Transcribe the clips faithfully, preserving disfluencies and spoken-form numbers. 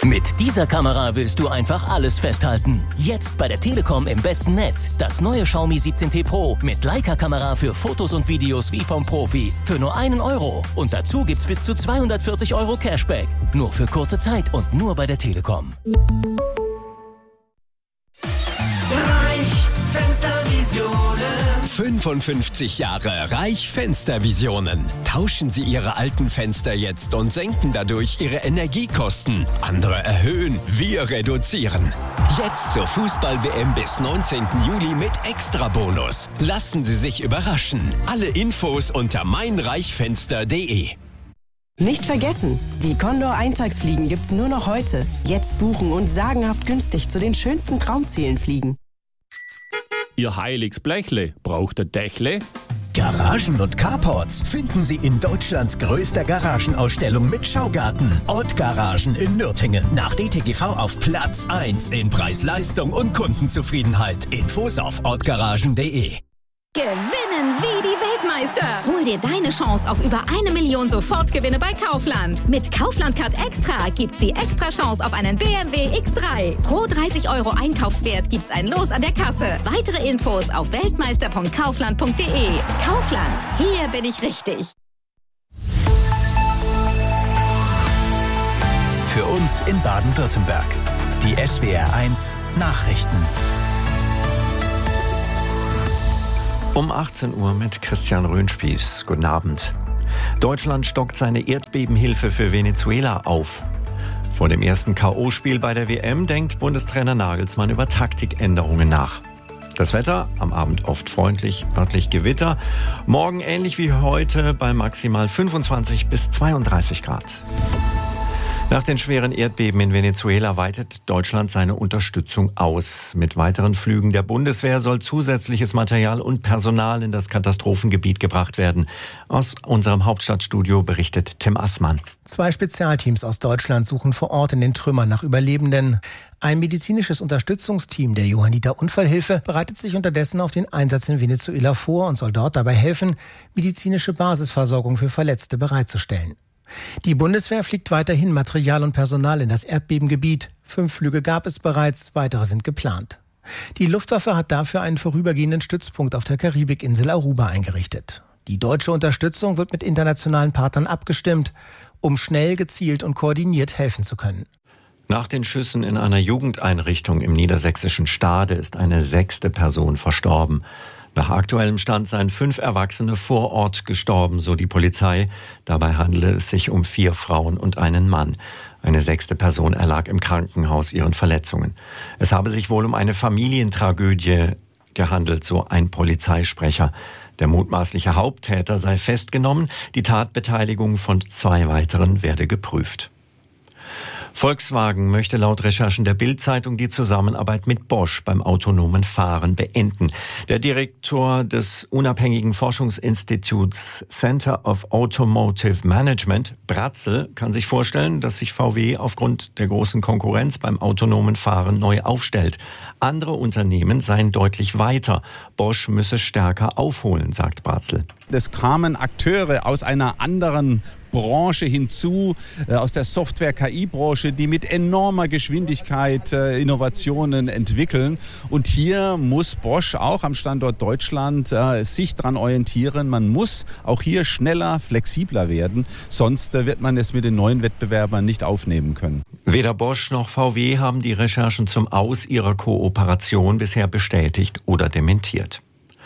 Mit dieser Kamera willst du einfach alles festhalten. Jetzt bei der Telekom im besten Netz. Das neue Xiaomi siebzehn T Pro mit Leica-Kamera für Fotos und Videos wie vom Profi. Für nur einen Euro. Und dazu gibt's bis zu zweihundertvierzig Euro Cashback. Nur für kurze Zeit und nur bei der Telekom. Reich Fenstervisionen. fünfundfünfzig Jahre Reich Fenstervisionen. Tauschen Sie Ihre alten Fenster jetzt und senken dadurch Ihre Energiekosten. Andere erhöhen, wir reduzieren. Jetzt zur Fußball-W M bis neunzehnten Juli mit Extrabonus. Lassen Sie sich überraschen. Alle Infos unter meinreichfenster punkt de. Nicht vergessen, die Condor Eintagsfliegen gibt's nur noch heute. Jetzt buchen und sagenhaft günstig zu den schönsten Traumzielen fliegen. Ihr heiliges Blechle, braucht ihr Dächle? Garagen und Carports finden Sie in Deutschlands größter Garagenausstellung mit Schaugarten. Ortgaragen in Nürtingen. Nach D T G V auf Platz eins in Preis-Leistung und Kundenzufriedenheit. Infos auf ortgaragen punkt de. Gewinnen wie die Weltmeister. Hol dir deine Chance auf über eine Million Sofortgewinne bei Kaufland. Mit Kaufland Card Extra gibt's die extra Chance auf einen B M W X drei. Pro dreißig Euro Einkaufswert gibt's ein Los an der Kasse. Weitere Infos auf weltmeister punkt kaufland punkt de. Kaufland, hier bin ich richtig. Für uns in Baden-Württemberg. Die S W R eins Nachrichten. Um achtzehn Uhr mit Christian Röhnspieß. Guten Abend. Deutschland stockt seine Erdbebenhilfe für Venezuela auf. Vor dem ersten K O-Spiel bei der W M denkt Bundestrainer Nagelsmann über Taktikänderungen nach. Das Wetter, am Abend oft freundlich, örtlich Gewitter. Morgen ähnlich wie heute bei maximal fünfundzwanzig bis zweiunddreißig Grad. Nach den schweren Erdbeben in Venezuela weitet Deutschland seine Unterstützung aus. Mit weiteren Flügen der Bundeswehr soll zusätzliches Material und Personal in das Katastrophengebiet gebracht werden. Aus unserem Hauptstadtstudio berichtet Tim Assmann. Zwei Spezialteams aus Deutschland suchen vor Ort in den Trümmern nach Überlebenden. Ein medizinisches Unterstützungsteam der Johanniter Unfallhilfe bereitet sich unterdessen auf den Einsatz in Venezuela vor und soll dort dabei helfen, medizinische Basisversorgung für Verletzte bereitzustellen. Die Bundeswehr fliegt weiterhin Material und Personal in das Erdbebengebiet. Fünf Flüge gab es bereits, weitere sind geplant. Die Luftwaffe hat dafür einen vorübergehenden Stützpunkt auf der Karibikinsel Aruba eingerichtet. Die deutsche Unterstützung wird mit internationalen Partnern abgestimmt, um schnell, gezielt und koordiniert helfen zu können. Nach den Schüssen in einer Jugendeinrichtung im niedersächsischen Stade ist eine sechste Person verstorben. Nach aktuellem Stand seien fünf Erwachsene vor Ort gestorben, so die Polizei. Dabei handele es sich um vier Frauen und einen Mann. Eine sechste Person erlag im Krankenhaus ihren Verletzungen. Es habe sich wohl um eine Familientragödie gehandelt, so ein Polizeisprecher. Der mutmaßliche Haupttäter sei festgenommen. Die Tatbeteiligung von zwei weiteren werde geprüft. Volkswagen möchte laut Recherchen der Bild-Zeitung die Zusammenarbeit mit Bosch beim autonomen Fahren beenden. Der Direktor des unabhängigen Forschungsinstituts Center of Automotive Management, Bratzel, kann sich vorstellen, dass sich V W aufgrund der großen Konkurrenz beim autonomen Fahren neu aufstellt. Andere Unternehmen seien deutlich weiter. Bosch müsse stärker aufholen, sagt Bratzel. Es kamen Akteure aus einer anderen Branche hinzu, äh, aus der Software-K I-Branche, die mit enormer Geschwindigkeit äh, Innovationen entwickeln. Und hier muss Bosch auch am Standort Deutschland äh, sich dran orientieren. Man muss auch hier schneller, flexibler werden, sonst äh, wird man es mit den neuen Wettbewerbern nicht aufnehmen können. Weder Bosch noch V W haben die Recherchen zum Aus ihrer Kooperation bisher bestätigt oder dementiert.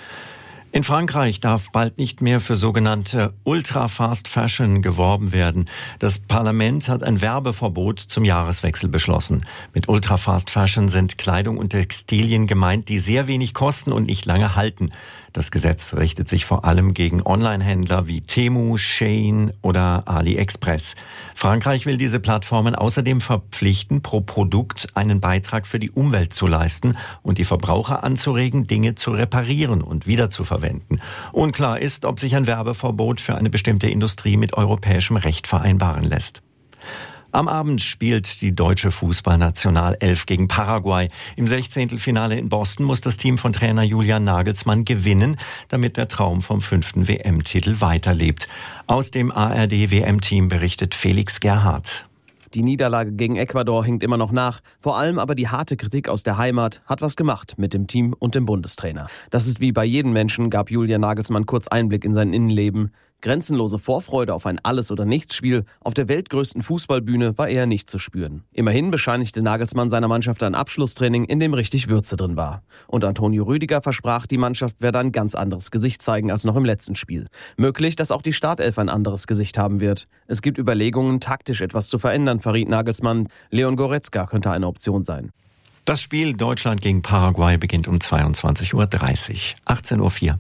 In Frankreich darf bald nicht mehr für sogenannte Ultra-Fast Fashion geworben werden. Das Parlament hat ein Werbeverbot zum Jahreswechsel beschlossen. Mit Ultra-Fast Fashion sind Kleidung und Textilien gemeint, die sehr wenig kosten und nicht lange halten. Das Gesetz richtet sich vor allem gegen Online-Händler wie Temu, Shein oder AliExpress. Frankreich will diese Plattformen außerdem verpflichten, pro Produkt einen Beitrag für die Umwelt zu leisten und die Verbraucher anzuregen, Dinge zu reparieren und wiederzuverwenden. Unklar ist, ob sich ein Werbeverbot für eine bestimmte Industrie mit europäischem Recht vereinbaren lässt. Am Abend spielt die deutsche Fußballnationalelf gegen Paraguay. Im Sechzehntelfinale in Boston muss das Team von Trainer Julian Nagelsmann gewinnen, damit der Traum vom fünften W M-Titel weiterlebt. Aus dem A R D-W M-Team berichtet Felix Gerhardt. Die Niederlage gegen Ecuador hängt immer noch nach. Vor allem aber die harte Kritik aus der Heimat hat was gemacht mit dem Team und dem Bundestrainer. Das ist wie bei jedem Menschen, gab Julian Nagelsmann kurz Einblick in sein Innenleben. Grenzenlose Vorfreude auf ein Alles-oder-Nichts-Spiel auf der weltgrößten Fußballbühne war eher nicht zu spüren. Immerhin bescheinigte Nagelsmann seiner Mannschaft ein Abschlusstraining, in dem richtig Würze drin war. Und Antonio Rüdiger versprach, die Mannschaft werde ein ganz anderes Gesicht zeigen als noch im letzten Spiel. Möglich, dass auch die Startelf ein anderes Gesicht haben wird. Es gibt Überlegungen, taktisch etwas zu verändern, verriet Nagelsmann. Leon Goretzka könnte eine Option sein. Das Spiel Deutschland gegen Paraguay beginnt um zweiundzwanzig Uhr dreißig, achtzehn Uhr vier.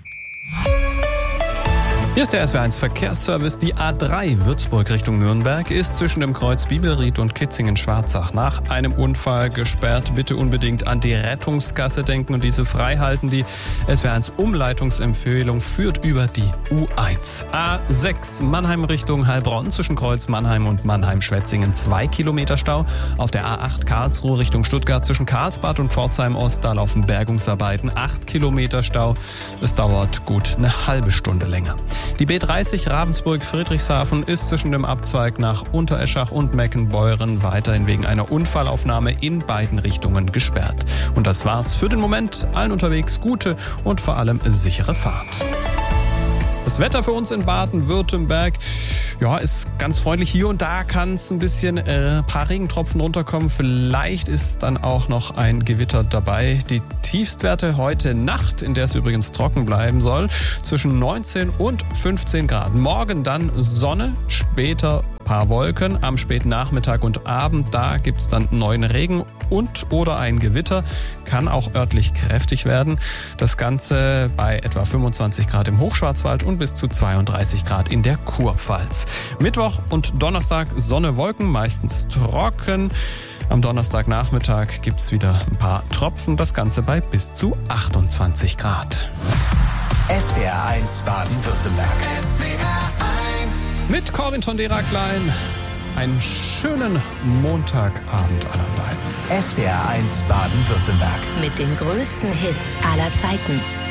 Hier ist der S W eins Verkehrsservice. Die A drei Würzburg Richtung Nürnberg ist zwischen dem Kreuz Bibelried und Kitzingen-Schwarzach nach einem Unfall gesperrt. Bitte unbedingt an die Rettungsgasse denken und diese frei halten. Die S W eins Umleitungsempfehlung führt über die U eins. A sechs Mannheim Richtung Heilbronn zwischen Kreuz Mannheim und Mannheim-Schwetzingen zwei Kilometer Stau. Auf der A acht Karlsruhe Richtung Stuttgart zwischen Karlsbad und Pforzheim-Ost, da laufen Bergungsarbeiten, acht Kilometer Stau. Es dauert gut eine halbe Stunde länger. Die B dreißig Ravensburg-Friedrichshafen ist zwischen dem Abzweig nach Untereschach und Meckenbeuren weiterhin wegen einer Unfallaufnahme in beiden Richtungen gesperrt. Und das war's für den Moment. Allen unterwegs gute und vor allem sichere Fahrt. Das Wetter für uns in Baden-Württemberg, ja, ist ganz freundlich. Hier und da kann es ein bisschen äh, paar Regentropfen runterkommen. Vielleicht ist dann auch noch ein Gewitter dabei. Die Tiefstwerte heute Nacht, in der es übrigens trocken bleiben soll, zwischen neunzehn und fünfzehn Grad. Morgen dann Sonne, später paar Wolken. Am späten Nachmittag und Abend, da gibt es dann neuen Regen und oder ein Gewitter. Kann auch örtlich kräftig werden. Das Ganze bei etwa fünfundzwanzig Grad im Hochschwarzwald und bis zu zweiunddreißig Grad in der Kurpfalz. Mittwoch und Donnerstag Sonne, Wolken, meistens trocken. Am Donnerstagnachmittag gibt es wieder ein paar Tropfen. Das Ganze bei bis zu achtundzwanzig Grad. S W R eins Baden-Württemberg. S W R eins. Mit Corbin Tondera Klein. Einen schönen Montagabend allerseits. S W R eins Baden-Württemberg. Mit den größten Hits aller Zeiten.